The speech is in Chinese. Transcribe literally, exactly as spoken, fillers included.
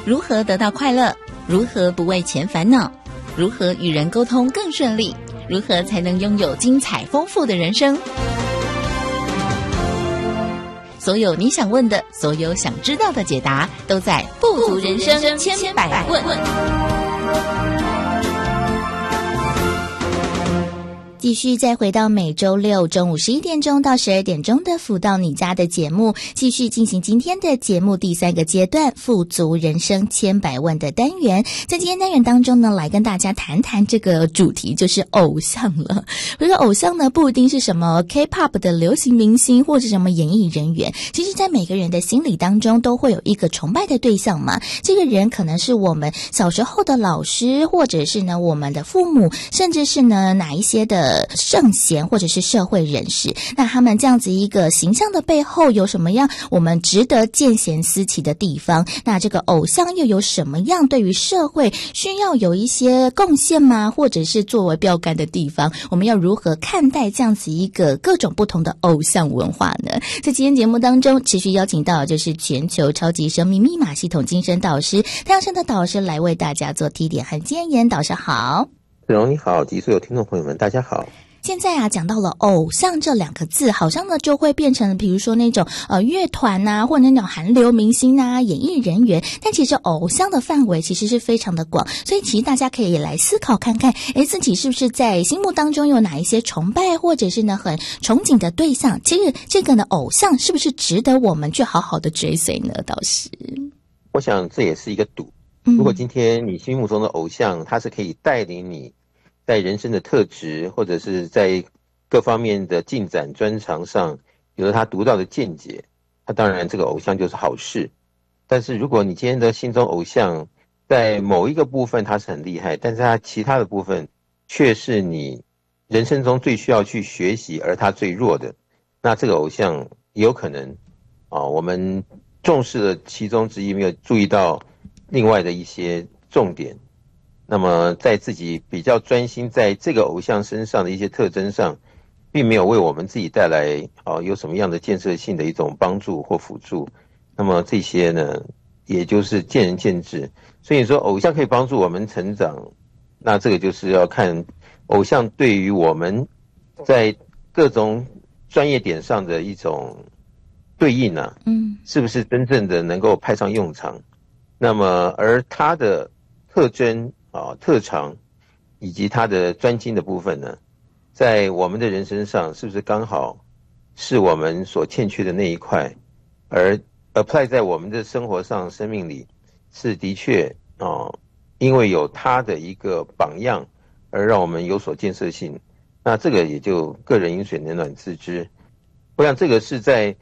如何得到快乐？如何不为钱烦恼？如何与人沟通更顺利？如何才能拥有精彩丰富的人生？所有你想问的，所有想知道的解答，都在富足人生千百问。 继续再回到每周六中午十一点钟到十二点钟的福到你家的节目，继续进行今天的节目第三个阶段富足人生千百万的单元。在今天单元当中呢，来跟大家谈谈这个主题，就是偶像了。这个偶像呢，不一定是什么 K-pop 的流行明星或者什么演艺人员，其实在每个人的心理当中都会有一个崇拜的对象嘛。这个人可能是我们小时候的老师，或者是呢我们的父母，甚至是呢哪一些的圣贤或者是社会人士。那他们这样子一个形象的背后有什么样我们值得见贤思齐的地方？那这个偶像又有什么样对于社会需要有一些贡献吗？或者是作为标杆的地方？我们要如何看待这样子一个各种不同的偶像文化呢？在今天节目当中持续邀请到的就是全球超级生命密码系统精神导师太阳升的导师来为大家做提点和建言。导师好。 子荣你好，及所有听众朋友们大家好。 现在啊，讲到了偶像这两个字，好像呢就会变成比如说那种呃乐团啊，或者那种韩流明星啊，演艺人员。但其实偶像的范围其实是非常的广，所以其实大家可以来思考看看，诶，自己是不是在心目当中有哪一些崇拜或者是呢很憧憬的对象？其实这个呢偶像是不是值得我们去好好的追随呢？导师， 我想这也是一个赌。如果今天你心目中的偶像，他是可以带领你在人生的特质，或者是在各方面的进展专长上有了他独到的见解，那当然这个偶像就是好事。但是如果你今天的心中偶像在某一个部分他是很厉害，但是他其他的部分却是你人生中最需要去学习而他最弱的，那这个偶像也有可能啊，我们重视了其中之一，没有注意到另外的一些重点，那么在自己比较专心在这个偶像身上的一些特征上，并没有为我们自己带来啊有什么样的建设性的一种帮助或辅助，那么这些呢也就是见仁见智。所以说偶像可以帮助我们成长，那这个就是要看偶像对于我们在各种专业点上的一种对应啊，嗯，是不是真正的能够派上用场？那么而他的特征啊、特长以及他的专精的部分呢，在我们的人身上是不是刚好是我们所欠缺的那一块，而 apply 在我们的生活上生命里是的确啊、因为有他的一个榜样而让我们有所建设性，那这个也就个人饮水冷暖自知。我想这个是在